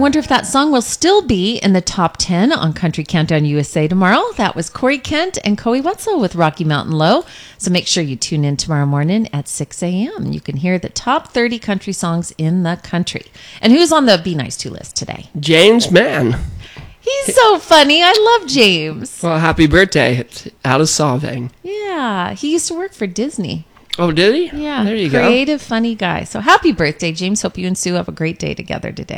wonder if that song will still be in the top 10 on Country Countdown USA tomorrow. That was Corey Kent and Coey Wetzel with Rocky Mountain Low. So make sure you tune in tomorrow morning at 6 a.m. You can hear the top 30 country songs in the country. And who's on the Be Nice To list today? James Mann. He's so funny. I love James. Well, happy birthday. It's out of Solvang. Yeah, he used to work for Disney. Oh, did he? Yeah, There you go. Creative, funny guy. So happy birthday, James. Hope you and Sue have a great day together today.